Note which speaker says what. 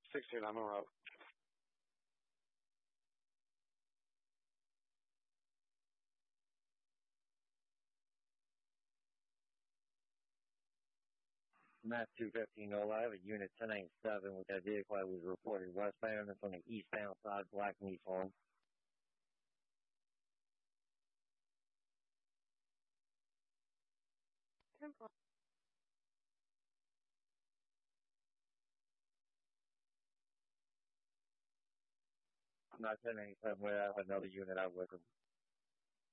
Speaker 1: 16, I'm en route.
Speaker 2: Mass 215 I have a unit 1087 with that vehicle that was reported westbound. It's on the eastbound side, black Nissan. I'm not 1087 where I have another unit out with him.